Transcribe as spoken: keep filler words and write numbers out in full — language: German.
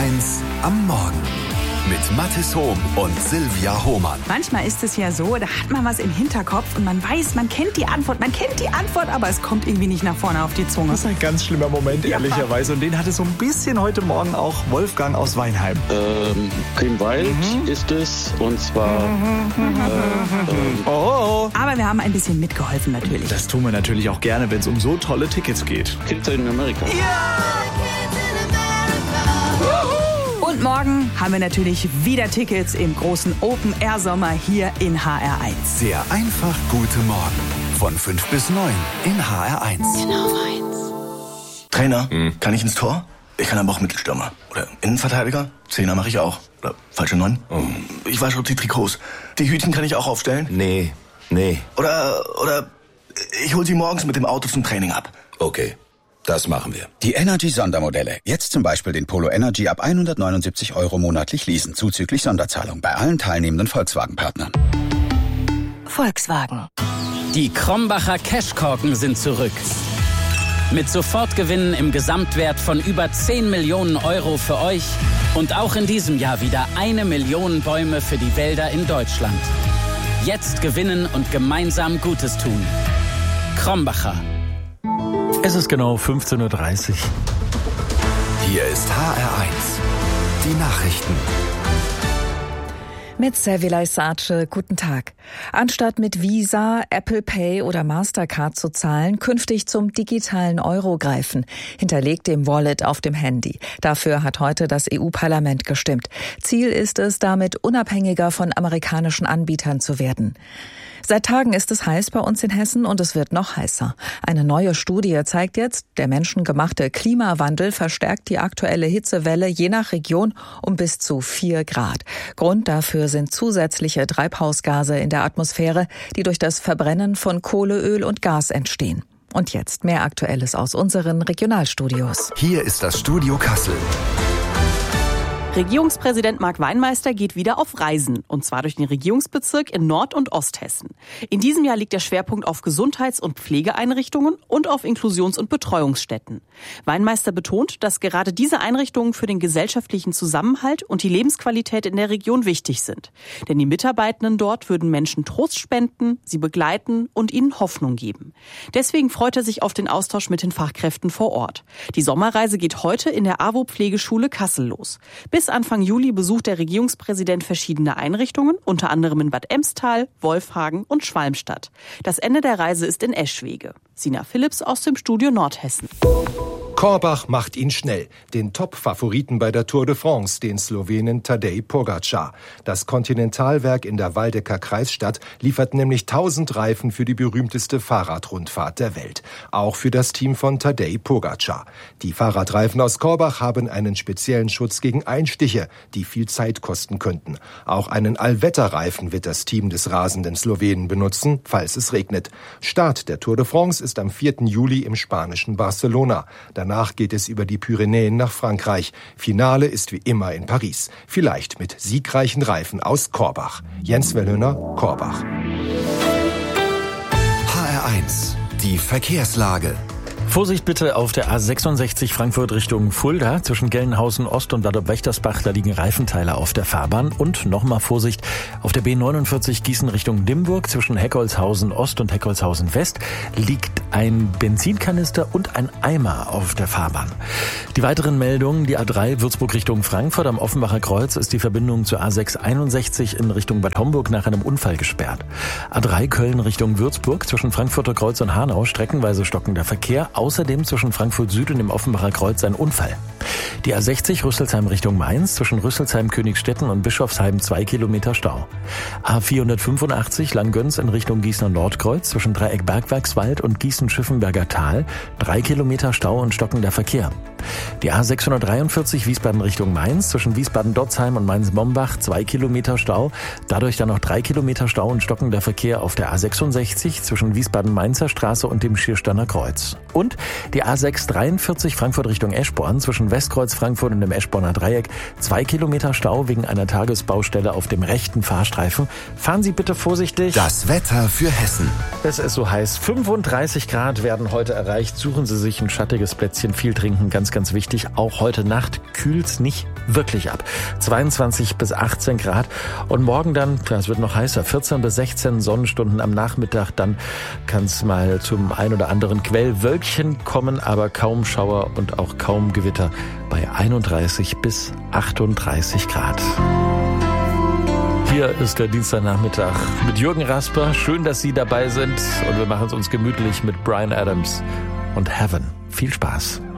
eins am Morgen mit Mathis Hohm und Silvia Hohmann. Manchmal ist es ja so, da hat man was im Hinterkopf und man weiß, man kennt die Antwort, man kennt die Antwort, aber es kommt irgendwie nicht nach vorne auf die Zunge. Das ist ein ganz schlimmer Moment, ehrlicherweise. Und den hatte so ein bisschen heute Morgen auch Wolfgang aus Weinheim. Ähm, Grünwald mhm. ist es, und zwar... Mhm. Äh, ähm, oh. Aber wir haben ein bisschen mitgeholfen natürlich. Das tun wir natürlich auch gerne, wenn es um so tolle Tickets geht. Kids in Amerika. Ja! Und morgen haben wir natürlich wieder Tickets im großen Open-Air-Sommer hier in H R eins. Der einfach gute Morgen von fünf bis neun in H R eins. Genau eins. Trainer, hm. kann ich ins Tor? Ich kann aber auch Mittelstürmer. Oder Innenverteidiger? Zehner mache ich auch. Oder falsche Neun? Oh. Ich wasche auch die Trikots. Die Hütchen kann ich auch aufstellen? Nee, nee. Oder, oder ich hol sie morgens mit dem Auto zum Training ab. Okay. Das machen wir. Die Energy-Sondermodelle. Jetzt zum Beispiel den Polo Energy ab hundertneunundsiebzig Euro monatlich leasen, zuzüglich Sonderzahlung bei allen teilnehmenden Volkswagen-Partnern. Volkswagen. Die Krombacher Cashkorken sind zurück. Mit Sofortgewinnen im Gesamtwert von über zehn Millionen Euro für euch und auch in diesem Jahr wieder eine Million Bäume für die Wälder in Deutschland. Jetzt gewinnen und gemeinsam Gutes tun. Krombacher. Es ist genau fünfzehn Uhr dreißig. Hier ist H R eins. Die Nachrichten. Mit Servilay Sace, guten Tag. Anstatt mit Visa, Apple Pay oder Mastercard zu zahlen, künftig zum digitalen Euro greifen, hinterlegt im Wallet auf dem Handy. Dafür hat heute das E U-Parlament gestimmt. Ziel ist es, damit unabhängiger von amerikanischen Anbietern zu werden. Seit Tagen ist es heiß bei uns in Hessen und es wird noch heißer. Eine neue Studie zeigt jetzt, der menschengemachte Klimawandel verstärkt die aktuelle Hitzewelle je nach Region um bis zu vier Grad. Grund dafür sind zusätzliche Treibhausgase in der Atmosphäre, die durch das Verbrennen von Kohle, Öl und Gas entstehen. Und jetzt mehr Aktuelles aus unseren Regionalstudios. Hier ist das Studio Kassel. Regierungspräsident Marc Weinmeister geht wieder auf Reisen, und zwar durch den Regierungsbezirk in Nord- und Osthessen. In diesem Jahr liegt der Schwerpunkt auf Gesundheits- und Pflegeeinrichtungen und auf Inklusions- und Betreuungsstätten. Weinmeister betont, dass gerade diese Einrichtungen für den gesellschaftlichen Zusammenhalt und die Lebensqualität in der Region wichtig sind. Denn die Mitarbeitenden dort würden Menschen Trost spenden, sie begleiten und ihnen Hoffnung geben. Deswegen freut er sich auf den Austausch mit den Fachkräften vor Ort. Die Sommerreise geht heute in der A W O-Pflegeschule Kassel los. Bis Anfang Juli besucht der Regierungspräsident verschiedene Einrichtungen, unter anderem in Bad Emstal, Wolfhagen und Schwalmstadt. Das Ende der Reise ist in Eschwege. Sina Philipps aus dem Studio Nordhessen. Korbach macht ihn schnell, den Top-Favoriten bei der Tour de France, den Slowenen Tadej Pogačar. Das Kontinentalwerk in der Waldecker Kreisstadt liefert nämlich tausend Reifen für die berühmteste Fahrradrundfahrt der Welt. Auch für das Team von Tadej Pogačar. Die Fahrradreifen aus Korbach haben einen speziellen Schutz gegen Einstiche, die viel Zeit kosten könnten. Auch einen Allwetterreifen wird das Team des rasenden Slowenen benutzen, falls es regnet. Start der Tour de France ist am vierten Juli im spanischen Barcelona. Danach geht es über die Pyrenäen nach Frankreich. Finale ist wie immer in Paris. Vielleicht mit siegreichen Reifen aus Korbach. Jens Wellhöner, Korbach. H R eins. Die Verkehrslage. Vorsicht bitte auf der A sechsundsechzig Frankfurt Richtung Fulda. Zwischen Gelnhausen Ost und Ladop-Wächtersbach, da liegen Reifenteile auf der Fahrbahn. Und nochmal Vorsicht auf der B neunundvierzig Gießen Richtung Dimburg. Zwischen Heckholzhausen Ost und Heckholzhausen West liegt ein Benzinkanister und ein Eimer auf der Fahrbahn. Die weiteren Meldungen: Die A drei Würzburg Richtung Frankfurt. Am Offenbacher Kreuz ist die Verbindung zur A sechs einundsechzig in Richtung Bad Homburg nach einem Unfall gesperrt. A drei Köln Richtung Würzburg. Zwischen Frankfurter Kreuz und Hanau streckenweise stockender Verkehr. Außerdem zwischen Frankfurt Süd und dem Offenbacher Kreuz ein Unfall. Die A sechzig Rüsselsheim Richtung Mainz, zwischen Rüsselsheim, Königsstetten und Bischofsheim zwei Kilometer Stau. A vierhundertfünfundachtzig Langgöns in Richtung Gießener Nordkreuz, zwischen Dreieck Bergwerkswald und Gießen-Schiffenberger Tal, drei Kilometer Stau und stockender Verkehr. Die A sechshundertdreiundvierzig Wiesbaden Richtung Mainz, zwischen Wiesbaden-Dotzheim und Mainz-Mombach zwei Kilometer Stau, dadurch dann noch drei Kilometer Stau und stockender Verkehr auf der A sechsundsechzig zwischen Wiesbaden-Mainzer Straße und dem Schiersteiner Kreuz. Und die A sechshundertdreiundvierzig Frankfurt Richtung Eschborn, zwischen Westkreuz Frankfurt und im Eschborner Dreieck. Zwei Kilometer Stau wegen einer Tagesbaustelle auf dem rechten Fahrstreifen. Fahren Sie bitte vorsichtig. Das Wetter für Hessen. Es ist so heiß. fünfunddreißig Grad werden heute erreicht. Suchen Sie sich ein schattiges Plätzchen. Viel trinken, ganz, ganz wichtig. Auch heute Nacht kühlt's nicht wirklich ab. zweiundzwanzig bis achtzehn Grad. Und morgen dann, ja, es wird noch heißer, vierzehn bis sechzehn Sonnenstunden am Nachmittag. Dann kann es mal zum ein oder anderen Quellwölkchen kommen, aber kaum Schauer und auch kaum Gewitter bei einunddreißig bis achtunddreißig Grad. Hier ist der Dienstagnachmittag mit Jürgen Rasper. Schön, dass Sie dabei sind und wir machen es uns gemütlich mit Bryan Adams und Heaven. Viel Spaß.